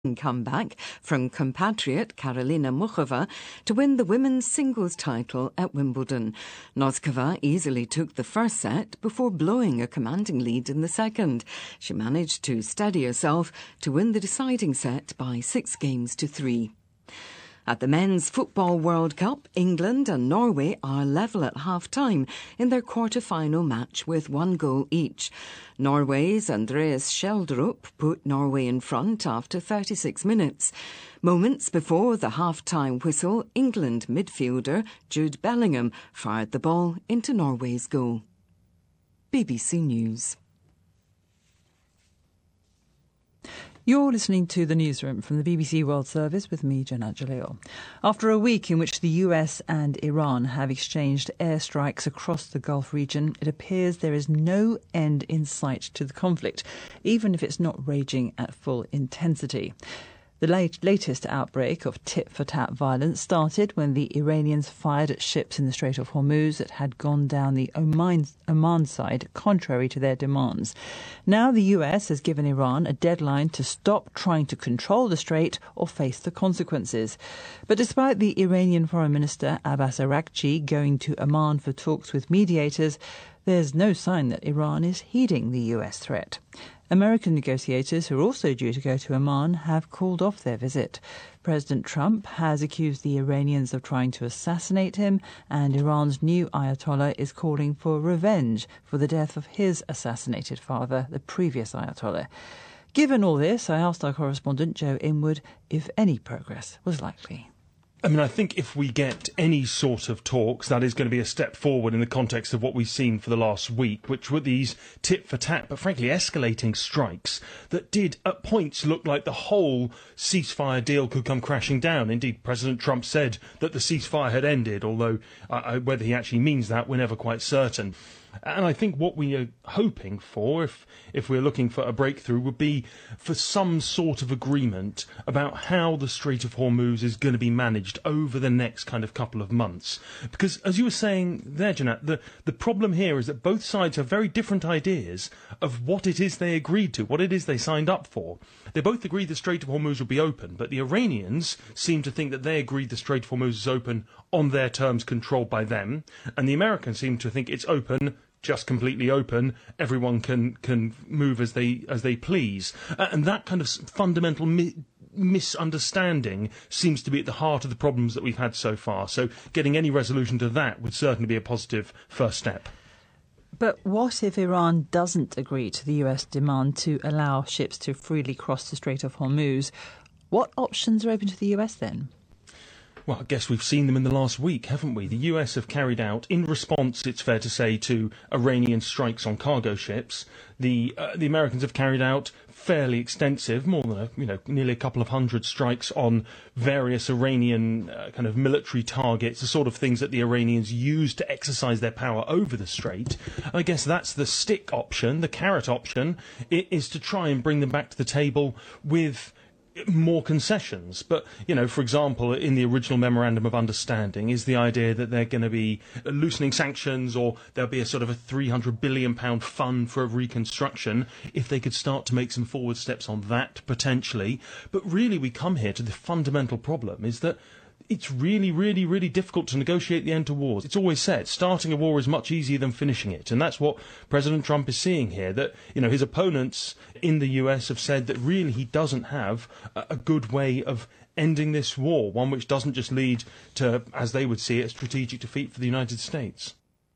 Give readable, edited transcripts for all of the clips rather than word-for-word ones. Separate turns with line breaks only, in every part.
comeback from compatriot Karolina Muchova to win the women's singles title at Wimbledon. Noskova easily took the first set before blowing a commanding lead in the second. She managed to steady herself to win the deciding set by 6-3. At the Men's Football World Cup, England and Norway are level at half-time in their quarter-final match with 1 goal each. Norway's Andreas Schjelderup put Norway in front after 36 minutes. Moments before the half-time whistle, England midfielder Jude Bellingham fired the ball into Norway's goal. BBC News.
You're listening to the newsroom from the BBC World Service with me, Jen Angelou. After a week in which the US and Iran have exchanged airstrikes across the Gulf region, it appears there is no end in sight to the conflict, even if it's not raging at full intensity. The latest outbreak of tit-for-tat violence started when the Iranians fired at ships in the Strait of Hormuz that had gone down the Oman side, contrary to their demands. Now the US has given Iran a deadline to stop trying to control the strait or face the consequences. But despite the Iranian Foreign Minister Abbas Araghchi going to Oman for talks with mediators, there's no sign that Iran is heeding the US threat. American negotiators, who are also due to go to Oman, have called off their visit. President Trump has accused the Iranians of trying to assassinate him, and Iran's new Ayatollah is calling for revenge for the death of his assassinated father, the previous Ayatollah. Given all this, I asked our correspondent Joe Inwood if any progress was likely.
I think if we get any sort of talks, that is going to be a step forward in the context of what we've seen for the last week, which were these tit-for-tat, but frankly escalating strikes that did at points look like the whole ceasefire deal could come crashing down. Indeed, President Trump said that the ceasefire had ended, although whether he actually means that, we're never quite certain. And I think what we are hoping for, if we're looking for a breakthrough, would be for some sort of agreement about how the Strait of Hormuz is going to be managed over the next kind of couple of months. Because, as you were saying there, Jeanette, the problem here is that both sides have very different ideas of what it is they agreed to, what it is they signed up for. They both agreed the Strait of Hormuz would be open, but the Iranians seem to think that they agreed the Strait of Hormuz is open on their terms controlled by them, and the Americans seem to think it's open, just completely open, everyone can move as they please. And that kind of fundamental misunderstanding seems to be at the heart of the problems that we've had so far. So getting any resolution to that would certainly be a positive first step.
But what if Iran doesn't agree to the US demand to allow ships to freely cross the Strait of Hormuz? What options are open to the US then?
Well, I guess we've seen them in the last week, haven't we? The US have carried out, in response, it's fair to say, to Iranian strikes on cargo ships. The Americans have carried out fairly extensive, more than nearly a couple of hundred strikes on various Iranian kind of military targets, the sort of things that the Iranians use to exercise their power over the strait. I guess that's the stick option. The carrot option is to try and bring them back to the table with more concessions. But, for example, in the original Memorandum of Understanding is the idea that they're going to be loosening sanctions, or there'll be a sort of a £300 billion fund for reconstruction if they could start to make some forward steps on that, potentially. But really we come here to the fundamental problem is that it's really, really, really difficult to negotiate the end to wars. It's always said, starting a war is much easier than finishing it. And that's what President Trump is seeing here, that, his opponents in the US have said that really he doesn't have a good way of ending this war, one which doesn't just lead to, as they would see it, strategic defeat for the United States.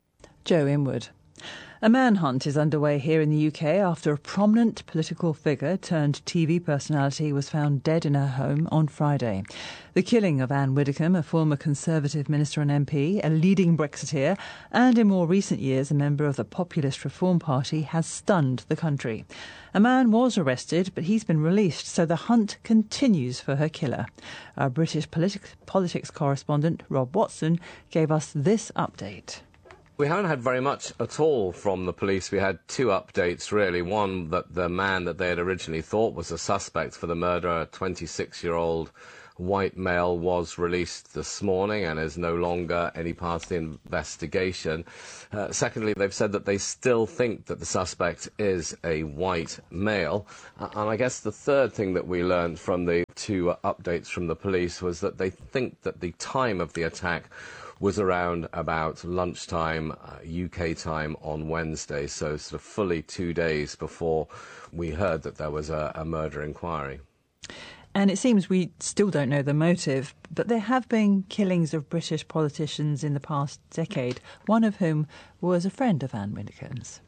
Joe Inwood. A manhunt is underway here in the UK after a prominent political figure turned TV personality was found dead in her home on Friday. The killing of Anne Widdecombe, a former Conservative minister and MP, a leading Brexiteer, and in more recent years a member of the Populist Reform Party, has stunned the country. A man was arrested, but he's been released, so the hunt continues for her killer. Our British politics correspondent, Rob Watson, gave us this update.
We haven't had very much at all from the police. We had two updates, really. One, that the man that they had originally thought was a suspect for the murder, a 26-year-old white male was released this morning and is no longer any part of the investigation. Secondly, they've said that they still think that the suspect is a white male. And I guess the third thing that we learned from the two updates from the police was that they think that the time of the attack was around about lunchtime, UK time on Wednesday, so sort of fully 2 days before we heard that there was a murder inquiry.
And it seems we still don't know the motive, but there have been killings of British politicians in the past decade, one of whom was a friend of Anne Widdecombe's.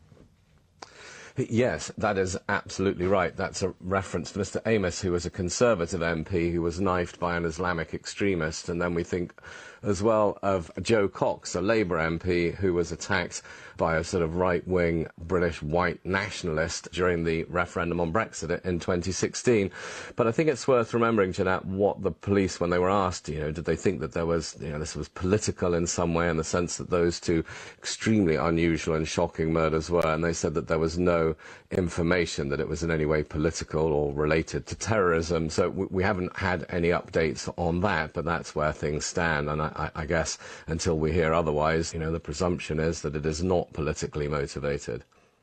Yes, that is absolutely right. That's a reference to Mr Amos, who was a Conservative MP who was knifed by an Islamic extremist. And then we think as well of Joe Cox, a Labour MP, who was attacked by a sort of right-wing British white nationalist during the referendum on Brexit in 2016. But I think it's worth remembering, Jeanette, what the police, when they were asked, did they think that there was, this was political in some way, in the sense that those two extremely unusual and shocking murders were, and they said that there was no information that it was in any way political or related to terrorism. So we haven't had any updates on that, but that's where things stand. And I guess until we hear otherwise, the presumption is that it is not politically motivated.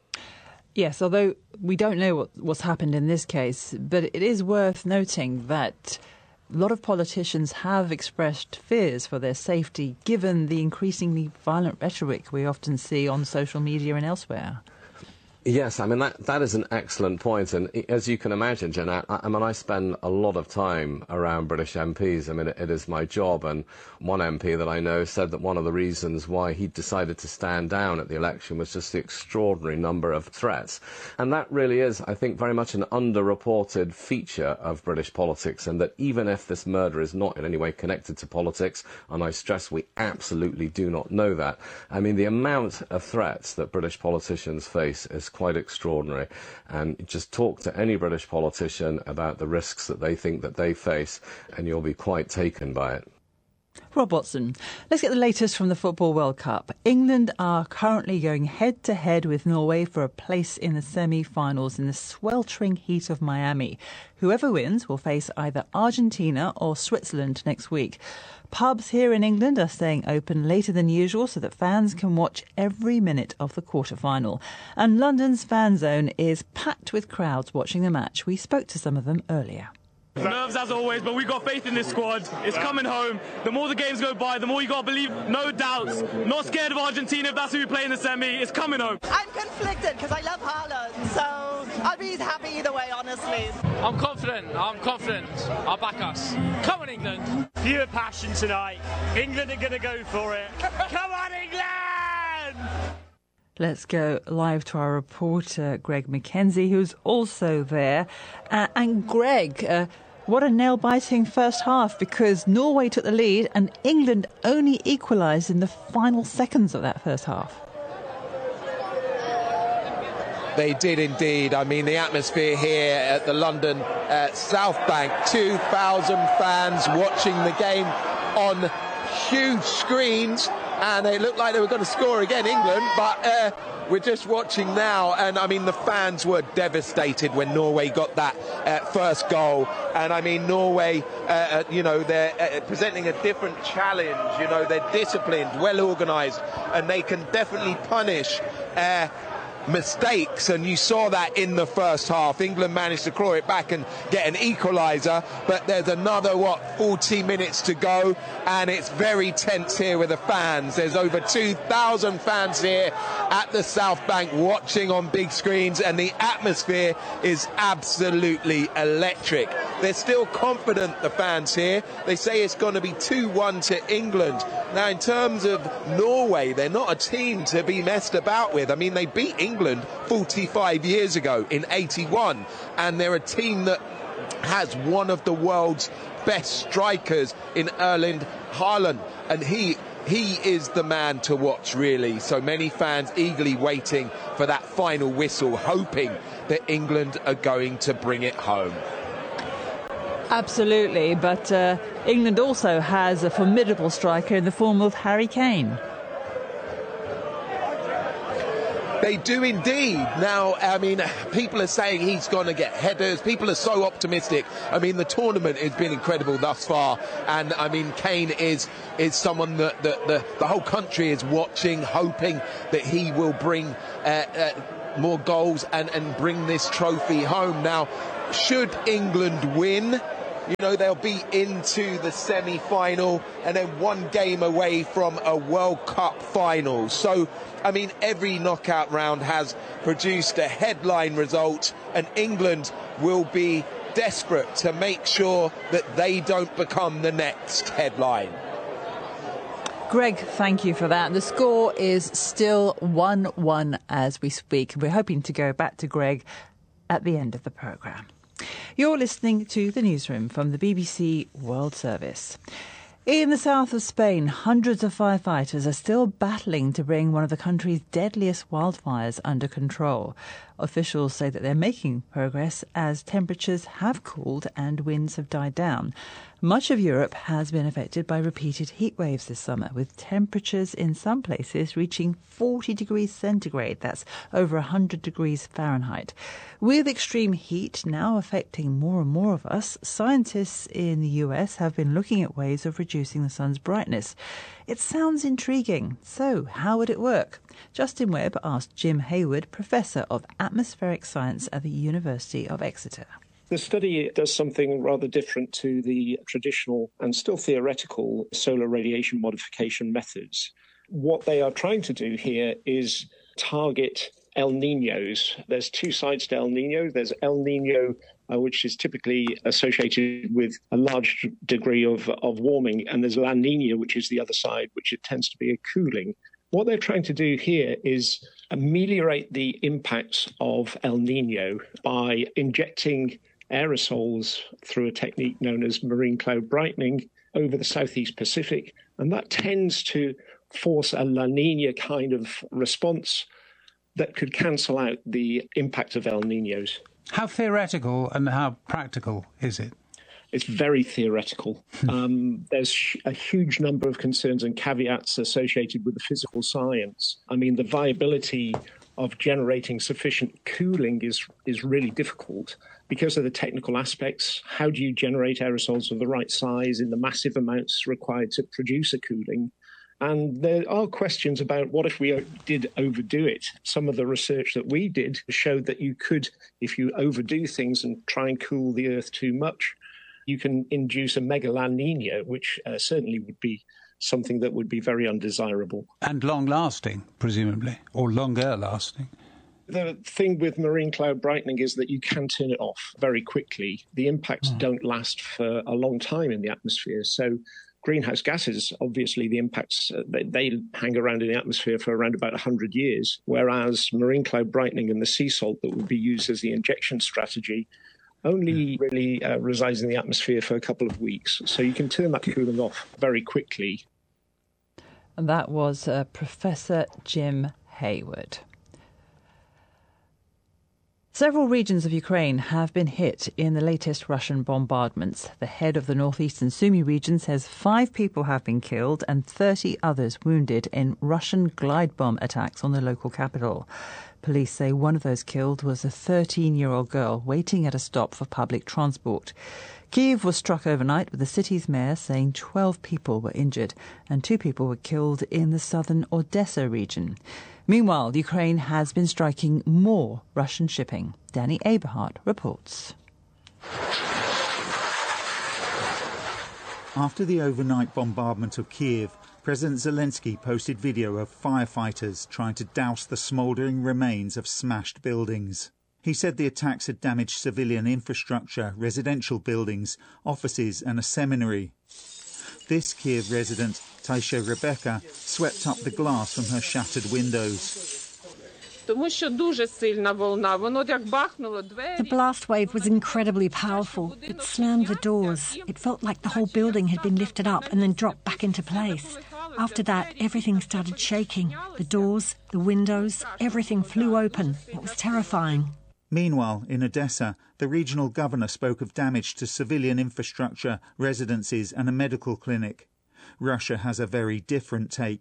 Yes, although we don't know what's happened in this case, but it is worth noting that a lot of politicians have expressed fears for their safety, given the increasingly violent rhetoric we often see on social media and elsewhere.
Yes, I mean, that is an excellent point. And as you can imagine, Jeanette, I spend a lot of time around British MPs. I mean, it is my job. And one MP that I know said that one of the reasons why he decided to stand down at the election was just the extraordinary number of threats. And that really is, I think, very much an underreported feature of British politics. And that even if this murder is not in any way connected to politics, and I stress we absolutely do not know that, I mean, the amount of threats that British politicians face is quite extraordinary. And just talk to any British politician about the risks that they think that they face, and you'll be quite taken by it.
Rob Watson, let's get the latest from the Football World Cup. England are currently going head-to-head with Norway for a place in the semi-finals in the sweltering heat of Miami. Whoever wins will face either Argentina or Switzerland next week. Pubs here in England are staying open later than usual so that fans can watch every minute of the quarter-final. And London's fan zone is packed with crowds watching the match. We spoke to some of them earlier.
Nerves as always, but we've got faith in this squad. It's coming home. The more the games go by, the more you got to believe. No doubts. Not scared of Argentina if that's who we play in the semi. It's coming home.
I'm conflicted because I love Haaland, so I'll be happy either way, honestly.
I'm confident. I'll back us. Come on, England.
Pure passion tonight. England are going to go for it. Come on, England!
Let's go live to our reporter, Greg Mackenzie, who's also there. And Greg, what a nail-biting first half, because Norway took the lead and England only equalised in the final seconds of that first half.
They did indeed. I mean, the atmosphere here at the London South Bank, 2,000 fans watching the game on huge screens, and they looked like they were going to score again, England, but we're just watching now, and I mean, the fans were devastated when Norway got that first goal. And I mean, Norway, they're presenting a different challenge. They're disciplined, well organised, and they can definitely punish mistakes, and you saw that in the first half. England managed to claw it back and get an equaliser, but there's another 40 minutes to go, and it's very tense here with the fans. There's over 2,000 fans here at the South Bank watching on big screens, and the atmosphere is absolutely electric. They're still confident, the fans here. They say it's going to be 2-1 to England. Now, in terms of Norway, they're not a team to be messed about with. I mean, they beat England 45 years ago in 81, and they're a team that has one of the world's best strikers in Erling Haaland, and he is the man to watch, really. So many fans eagerly waiting for that final whistle, hoping that England are going to bring it home.
Absolutely, but England also has a formidable striker in the form of Harry Kane.
They do indeed. Now, I mean, people are saying he's going to get headers. People are so optimistic. I mean, the tournament has been incredible thus far. And, I mean, Kane is someone that the whole country is watching, hoping that he will bring more goals and bring this trophy home. Now, should England win, you know, they'll be into the semi-final and then one game away from a World Cup final. So, I mean, every knockout round has produced a headline result, and England will be desperate to make sure that they don't become the next headline.
Greg, thank you for that. The score is still 1-1 as we speak. We're hoping to go back to Greg at the end of the programme. You're listening to The Newsroom from the BBC World Service. In the south of Spain, hundreds of firefighters are still battling to bring one of the country's deadliest wildfires under control. Officials say that they're making progress as temperatures have cooled and winds have died down. Much of Europe has been affected by repeated heat waves this summer, with temperatures in some places reaching 40 degrees centigrade. That's over 100 degrees Fahrenheit. With extreme heat now affecting more and more of us, scientists in the US have been looking at ways of reducing the sun's brightness. It sounds intriguing. So, how would it work? Justin Webb asked Jim Hayward, Professor of Atmospheric Science at the University of Exeter.
The study does something rather different to the traditional and still theoretical solar radiation modification methods. What they are trying to do here is target El Niños. There's two sides to El Niño. There's El Niño, which is typically associated with a large degree of warming, and there's La Niña, which is the other side, which it tends to be a cooling. What they're trying to do here is ameliorate the impacts of El Niño by injecting aerosols through a technique known as marine cloud brightening over the Southeast Pacific. And that tends to force a La Niña kind of response that could cancel out the impact of El Niños.
How theoretical and how practical is it?
It's very theoretical. There's a huge number of concerns and caveats associated with the physical science. I mean, the viability of generating sufficient cooling is really difficult because of the technical aspects. How do you generate aerosols of the right size in the massive amounts required to produce a cooling? And there are questions about what if we did overdo it. Some of the research that we did showed that you could, if you overdo things and try and cool the Earth too much, you can induce a mega La Niña, which certainly would be something that would be very undesirable.
And long-lasting, presumably, or longer-lasting.
The thing with marine cloud brightening is that you can turn it off very quickly. The impacts don't last for a long time in the atmosphere. So greenhouse gases, obviously the impacts, they hang around in the atmosphere for around about 100 years, whereas marine cloud brightening and the sea salt that would be used as the injection strategy only really resides in the atmosphere for a couple of weeks. So you can turn that cooling off very quickly.
And that was Professor Jim Hayward. Several regions of Ukraine have been hit in the latest Russian bombardments. The head of the northeastern Sumy region says 5 people have been killed and 30 others wounded in Russian glide bomb attacks on the local capital. Police say one of those killed was a 13-year-old girl waiting at a stop for public transport. Kyiv was struck overnight, with the city's mayor saying 12 people were injured and 2 people were killed in the southern Odessa region. Meanwhile, Ukraine has been striking more Russian shipping. Danny Aberhart reports.
After the overnight bombardment of Kyiv, President Zelensky posted video of firefighters trying to douse the smouldering remains of smashed buildings. He said the attacks had damaged civilian infrastructure, residential buildings, offices and a seminary. This Kyiv resident, Taisha Rebecca, swept up the glass from her shattered windows.
The blast wave was incredibly powerful. It slammed the doors. It felt like the whole building had been lifted up and then dropped back into place. After that, everything started shaking. The doors, the windows, everything flew open. It was terrifying.
Meanwhile, in Odessa, the regional governor spoke of damage to civilian infrastructure, residences and a medical clinic. Russia has a very different take.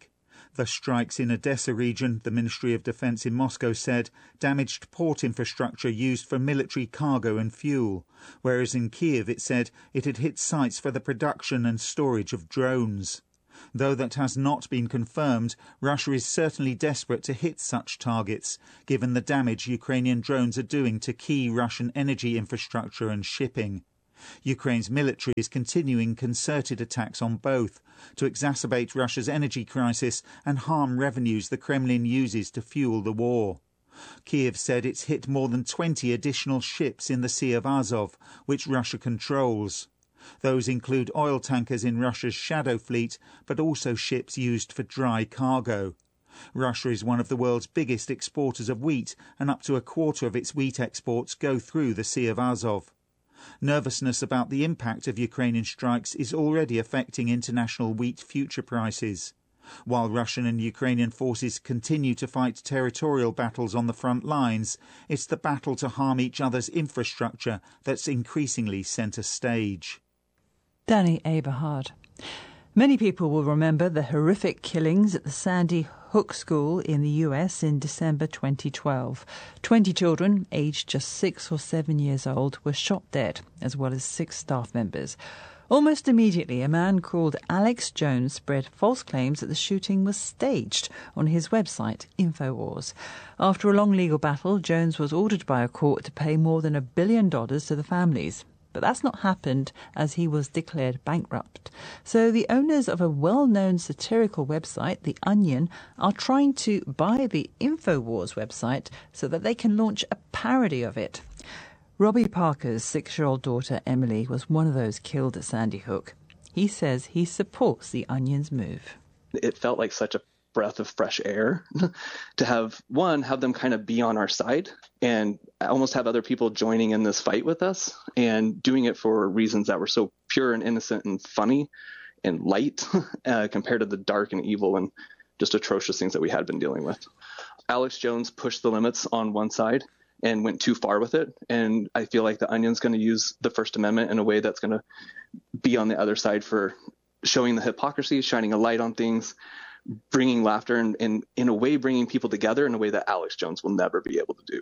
The strikes in Odessa region, the Ministry of Defense in Moscow said, damaged port infrastructure used for military cargo and fuel, whereas in Kiev it said it had hit sites for the production and storage of drones. Though that has not been confirmed, Russia is certainly desperate to hit such targets, given the damage Ukrainian drones are doing to key Russian energy infrastructure and shipping. Ukraine's military is continuing concerted attacks on both to exacerbate Russia's energy crisis and harm revenues the Kremlin uses to fuel the war. Kiev said it's hit more than 20 additional ships in the Sea of Azov, which Russia controls. Those include oil tankers in Russia's shadow fleet, but also ships used for dry cargo. Russia is one of the world's biggest exporters of wheat, and up to a quarter of its wheat exports go through the Sea of Azov. Nervousness about the impact of Ukrainian strikes is already affecting international wheat future prices. While Russian and Ukrainian forces continue to fight territorial battles on the front lines, it's the battle to harm each other's infrastructure that's increasingly centre stage.
Danny Aberhard. Many people will remember the horrific killings at the Sandy Hook School in the US in December 2012. 20 children, aged just 6 or 7 years old, were shot dead, as well as 6 staff members. Almost immediately, a man called Alex Jones spread false claims that the shooting was staged on his website, InfoWars. After a long legal battle, Jones was ordered by a court to pay more than $1 billion to the families. But that's not happened, as he was declared bankrupt. So the owners of a well-known satirical website, The Onion, are trying to buy the InfoWars website so that they can launch a parody of it. Robbie Parker's 6-year-old daughter, Emily, was one of those killed at Sandy Hook. He says he supports The Onion's move.
It felt like such a breath of fresh air to have them kind of be on our side and almost have other people joining in this fight with us and doing it for reasons that were so pure and innocent and funny and light compared to the dark and evil and just atrocious things that we had been dealing with. Alex Jones pushed the limits on one side and went too far with it. And I feel like The Onion's going to use the First Amendment in a way that's going to be on the other side for showing the hypocrisy, shining a light on things, bringing laughter and in a way bringing people together in a way that Alex Jones will never be able to do.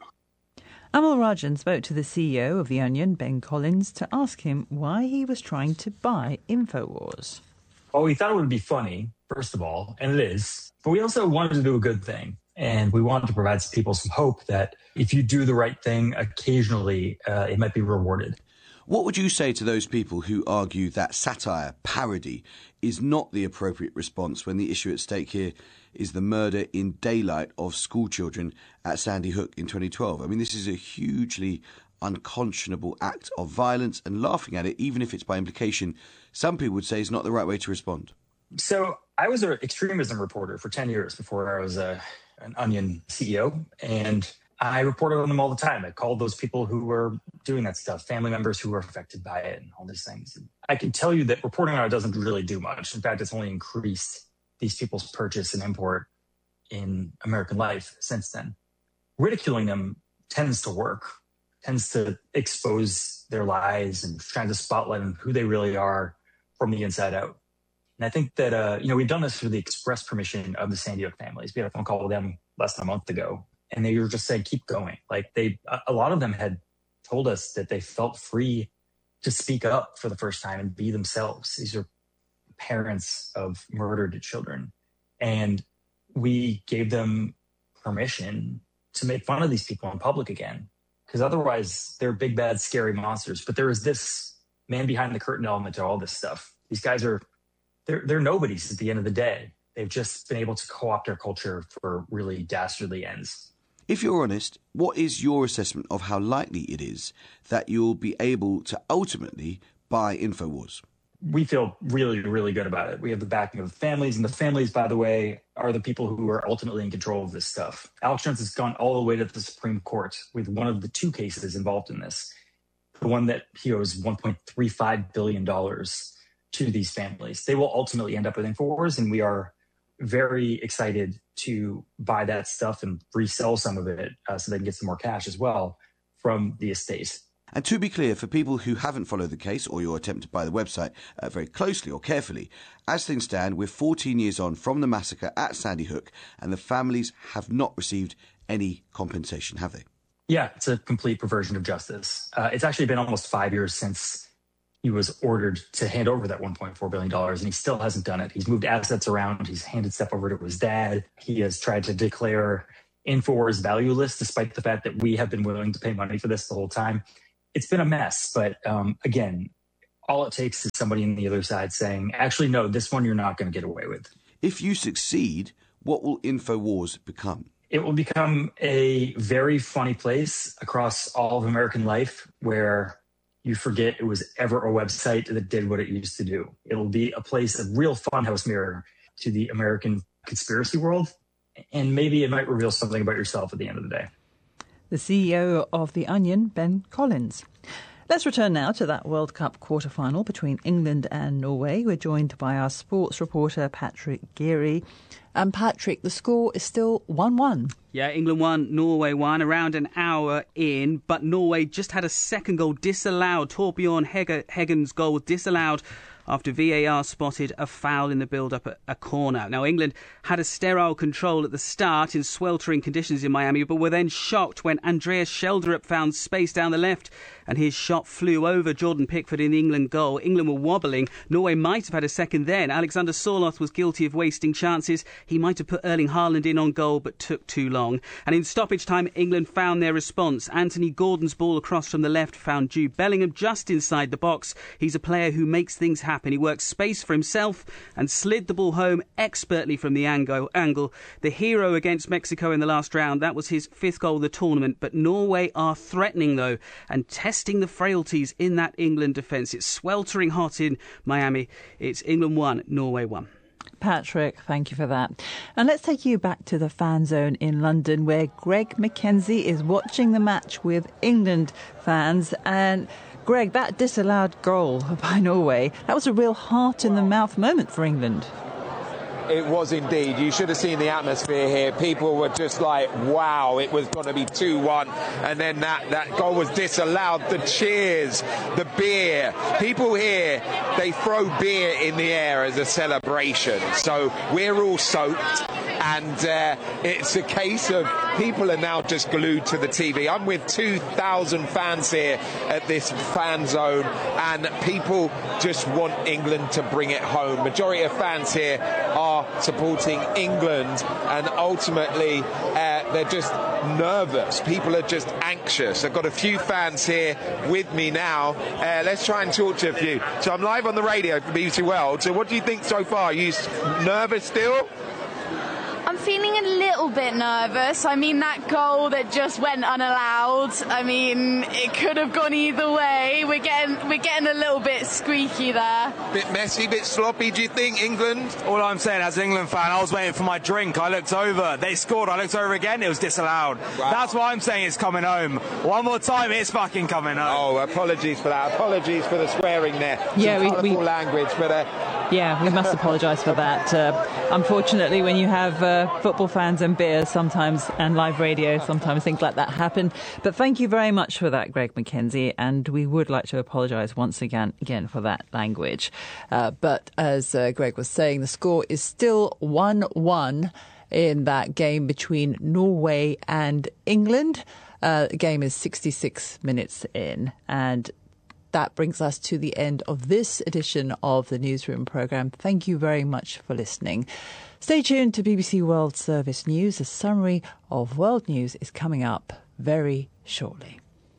Amal Rajan spoke to the CEO of The Onion, Ben Collins, to ask him why he was trying to buy InfoWars.
Well, we thought it would be funny, first of all, and it is. But we also wanted to do a good thing. And we wanted to provide people some hope that if you do the right thing, occasionally it might be rewarded.
What would you say to those people who argue that satire, parody, is not the appropriate response when the issue at stake here is the murder in daylight of school children at Sandy Hook in 2012? I mean, this is a hugely unconscionable act of violence, and laughing at it, even if it's by implication, some people would say is not the right way to respond.
So I was an extremism reporter for 10 years before I was an Onion CEO, and I reported on them all the time. I called those people who were doing that stuff, family members who were affected by it and all these things. And I can tell you that reporting on it doesn't really do much. In fact, it's only increased these people's purchase and import in American life since then. Ridiculing them tends to work, tends to expose their lies and trying to spotlight them who they really are from the inside out. And I think that, we've done this through the express permission of the Sandy Hook families. We had a phone call with them less than a month ago, and they were just saying, keep going. Like a lot of them had told us that they felt free to speak up for the first time and be themselves. These are parents of murdered children. And we gave them permission to make fun of these people in public again, because otherwise they're big, bad, scary monsters. But there is this man behind the curtain element to all this stuff. These guys they're nobodies at the end of the day. They've just been able to co-opt our culture for really dastardly ends.
If you're honest, what is your assessment of how likely it is that you'll be able to ultimately buy InfoWars?
We feel really, really good about it. We have the backing of the families, and the families, by the way, are the people who are ultimately in control of this stuff. Alex Jones has gone all the way to the Supreme Court with one of the 2 cases involved in this, the one that he owes $1.35 billion to these families. They will ultimately end up with InfoWars, and we are very excited to buy that stuff and resell some of it so they can get some more cash as well from the estate.
And to be clear, for people who haven't followed the case or you're tempted by the website very closely or carefully, as things stand, we're 14 years on from the massacre at Sandy Hook, and the families have not received any compensation, have they?
Yeah, it's a complete perversion of justice. It's actually been almost 5 years since he was ordered to hand over that $1.4 billion, and he still hasn't done it. He's moved assets around. He's handed stuff over to his dad. He has tried to declare InfoWars valueless, despite the fact that we have been willing to pay money for this the whole time. It's been a mess, but again, all it takes is somebody on the other side saying, actually, no, this one you're not going to get away with.
If you succeed, what will InfoWars become?
It will become a very funny place across all of American life where you forget it was ever a website that did what it used to do. It'll be a place, a real funhouse mirror to the American conspiracy world, and maybe it might reveal something about yourself at the end of the day.
The CEO of The Onion, Ben Collins. Let's return now to that World Cup quarter-final between England and Norway. We're joined by our sports reporter, Patrick Geary. And Patrick, the score is still 1-1.
Yeah, England won, Norway won, around an hour in, but Norway just had a second goal disallowed. Torbjorn Heggen's goal was disallowed after VAR spotted a foul in the build-up at a corner. Now, England had a sterile control at the start in sweltering conditions in Miami, but were then shocked when Andreas Schjelderup found space down the left and his shot flew over Jordan Pickford in the England goal. England were wobbling. Norway might have had a second then. Alexander Sørloth was guilty of wasting chances. He might have put Erling Haaland in on goal, but took too long. And in stoppage time, England found their response. Anthony Gordon's ball across from the left found Jude Bellingham just inside the box. He's a player who makes things happen. He worked space for himself and slid the ball home expertly from the angle. The hero against Mexico in the last round, that was his fifth goal of the tournament. But Norway are threatening, though, and testing the frailties in that England defence. It's sweltering hot in Miami. It's England 1, Norway 1.
Patrick, thank you for that. And let's take you back to the fan zone in London, where Greg McKenzie is watching the match with England fans. And Greg, that disallowed goal by Norway, that was a real heart-in-the-mouth moment for England.
It was indeed. You should have seen the atmosphere here. People were just like, wow, it was going to be 2-1. And then that goal was disallowed. The cheers, the beer. People here, they throw beer in the air as a celebration. So we're all soaked. And it's a case of people are now just glued to the TV. I'm with 2,000 fans here at this fan zone, and people just want England to bring it home. Majority of fans here are supporting England, and ultimately they're just nervous. People are just anxious. I've got a few fans here with me now. Let's try and talk to a few. So I'm live on the radio for BBC World. So what do you think so far? Are you nervous still?
I'm feeling a little bit nervous. I mean, that goal that just went unallowed, I mean, it could have gone either way. We're getting a little bit squeaky there.
Bit messy, bit sloppy, do you think, England?
All I'm saying, as an England fan, I was waiting for my drink. I looked over. They scored. I looked over again. It was disallowed. Wow. That's why I'm saying it's coming home. One more time, it's fucking coming home.
Oh, apologies for that. Apologies for the swearing there.
Yeah,
we language, but...
Yeah, we must apologise for that. Unfortunately, when you have football fans and beer sometimes, and live radio, sometimes things like that happen. But thank you very much for that, Greg McKenzie, and we would like to apologise once again for that language. But as Greg was saying, the score is still 1-1 in that game between Norway and England. The game is 66 minutes in, and that brings us to the end of this edition of the Newsroom programme. Thank you very much for listening. Stay tuned to BBC World Service News. A summary of world news is coming up very shortly.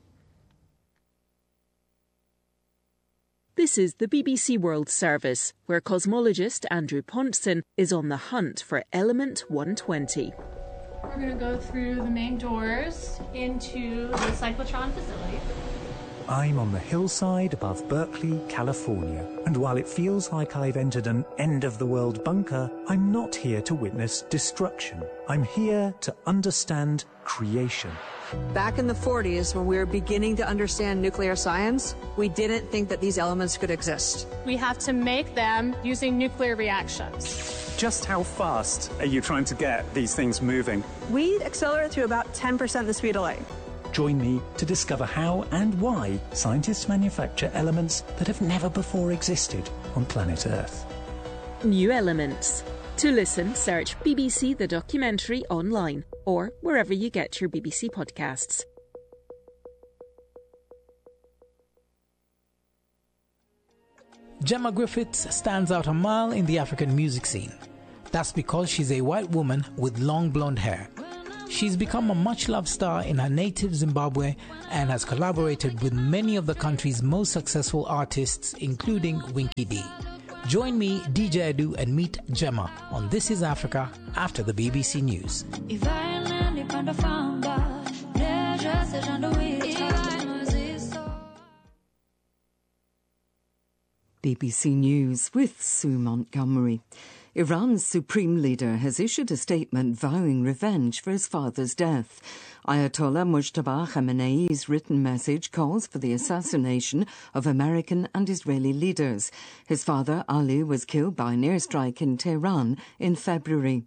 This is the BBC World Service, where cosmologist Andrew Pontzen is on the hunt for element 120.
We're going to go through the main doors into the cyclotron facility.
I'm on the hillside above Berkeley, California, and while it feels like I've entered an end-of-the-world bunker, I'm not here to witness destruction. I'm here to understand creation.
Back in the 40s, when we were beginning to understand nuclear science, we didn't think that these elements could exist.
We have to make them using nuclear reactions.
Just how fast are you trying to get these things moving?
We accelerate to about 10% the speed of light.
Join me to discover how and why scientists manufacture elements that have never before existed on planet Earth.
New Elements. To listen, search BBC The Documentary online or wherever you get your BBC podcasts.
Gemma Griffiths stands out a mile in the African music scene. That's because she's a white woman with long blonde hair. She's become a much-loved star in her native Zimbabwe and has collaborated with many of the country's most successful artists, including Winky D. Join me, DJ Edu, and meet Gemma on This Is Africa after the BBC News.
BBC News with Sue Montgomery. Iran's supreme leader has issued a statement vowing revenge for his father's death. Ayatollah Mujtaba Khamenei's written message calls for the assassination of American and Israeli leaders. His father, Ali, was killed by an airstrike in Tehran in February.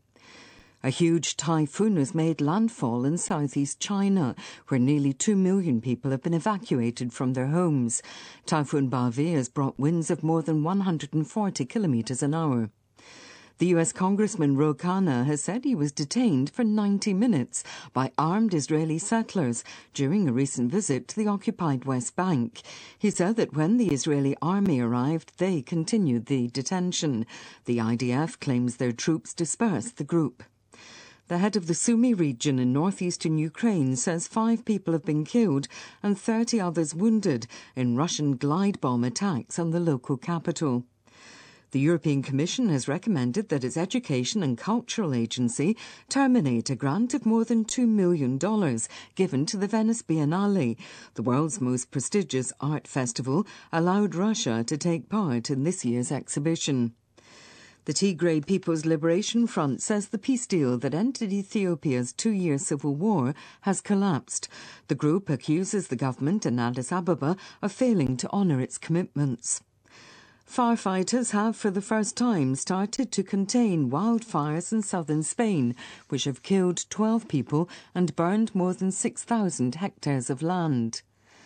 A huge typhoon has made landfall in southeast China, where nearly 2 million people have been evacuated from their homes. Typhoon Bavi has brought winds of more than 140 kilometres an hour. The US Congressman Ro Khanna has said he was detained for 90 minutes by armed Israeli settlers during a recent visit to the occupied West Bank. He said that when the Israeli army arrived, they continued the detention. The IDF claims their troops dispersed the group. The head of the Sumy region in northeastern Ukraine says 5 people have been killed and 30 others wounded in Russian glide bomb attacks on the local capital. The European Commission has recommended that its Education and Cultural Agency terminate a grant of more than $2 million given to the Venice Biennale. The world's most prestigious art festival allowed Russia to take part in this year's exhibition. The Tigray People's Liberation Front says the peace deal that ended Ethiopia's 2-year civil war has collapsed. The group accuses the government in Addis Ababa of failing to honour its commitments. Firefighters have for the first time started to contain wildfires in southern Spain, which have killed 12 people and burned more than 6,000 hectares of land.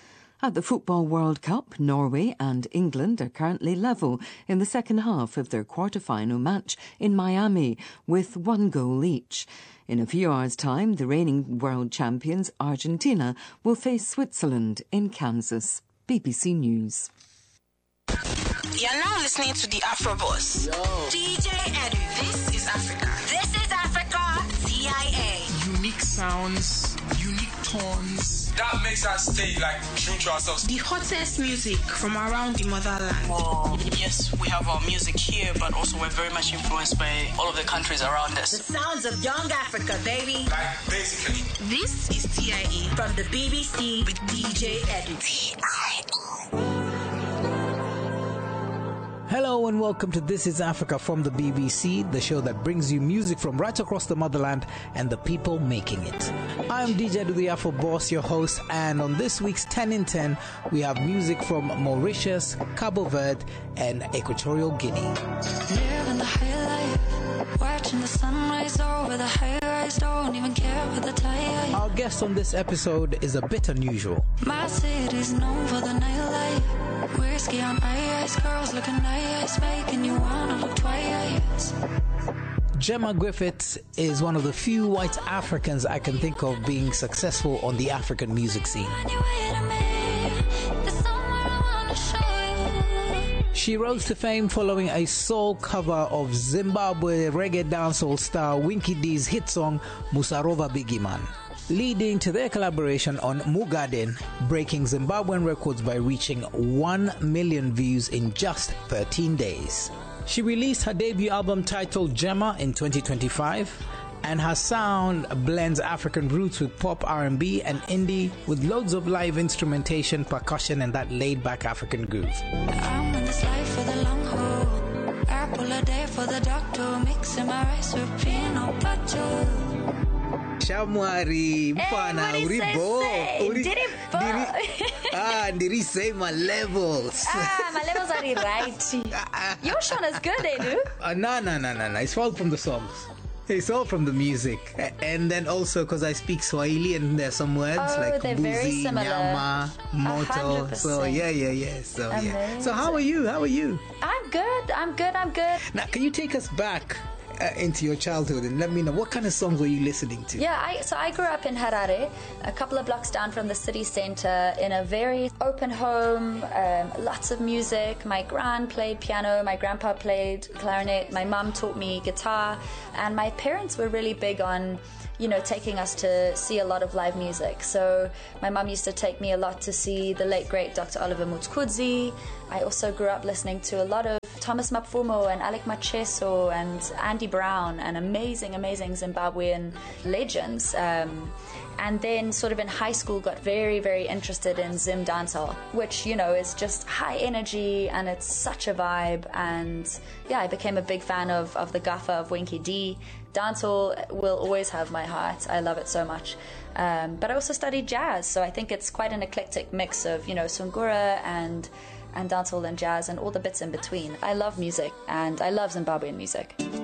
At the Football World Cup, Norway and England are currently level in the second half of their quarter-final match in Miami, with 1 goal each. In a few hours' time, the reigning world champions Argentina will face Switzerland in Kansas. BBC News.
You're now listening to the Afro Boss. DJ Edu. This is Africa. This is Africa. CIA.
Unique sounds, unique tones. That makes us stay true to ourselves.
The hottest music from around the motherland.
Well, yes, we have our music here, but also we're very much influenced by all of the countries around us.
The sounds of young Africa, baby.
Basically.
This is TIE from the BBC with DJ Edu.
Hello and welcome to This is Africa from the BBC, the show that brings you music from right across the motherland and the people making it. I'm DJ Edu, the Afro Boss, your host, and on this week's 10 in 10, we have music from Mauritius, Cabo Verde, and Equatorial Guinea.
Living the high life, watching the sunrise over the high rise, don't even care what the tide.
Our guest on this episode is a bit unusual.
My city's known for the nightlife. Whiskey on ice, girls looking nice, making you wanna look twice.
Gemma Griffiths is one of the few white Africans I can think of being successful on the African music scene. She rose to fame following a soul cover of Zimbabwe reggae dancehall star Winky D's hit song Musarova Bigiman, leading to their collaboration on Mugaden, breaking Zimbabwean records by reaching 1 million views in just 13 days. She released her debut album titled Gemma in 2025, and her sound blends African roots with pop, R&B and indie, with loads of live instrumentation, percussion and that laid-back African groove.
I'm in this life for the long haul. Apple a day for the doctor, mixing my rice with peanut butter.
Shamwari, Mpana, Uribo. Ndiri say my levels.
My levels are right. Your Sean is good, Edu.
No. It's all from the songs. It's all from the music. And then also because I speak Swahili and there's some words like
they're very
buzi,
similar.
nyama, moto.
100%.
So yeah. So
Amazing.
So how are you?
I'm good.
Now, can you take us back into your childhood and let me know what kind of songs were you listening to?
Yeah, I grew up in Harare, a couple of blocks down from the city centre, in a very open home, lots of music. My gran played piano, my grandpa played clarinet, my mum taught me guitar, and my parents were really big on taking us to see a lot of live music. So my mum used to take me a lot to see the late great Dr. Oliver Mtukudzi. I also grew up listening to a lot of Thomas Mapfumo and Alec Macheso and Andy Brown and amazing Zimbabwean legends. And then sort of in high school got very, very interested in Zim dancehall, which, is just high energy and it's such a vibe. And yeah, I became a big fan of the gaffa of Winky D. Dancehall will always have my heart. I love it so much. But I also studied jazz, so I think it's quite an eclectic mix of, Sungura and dancehall and jazz and all the bits in between. I love music and I love Zimbabwean music.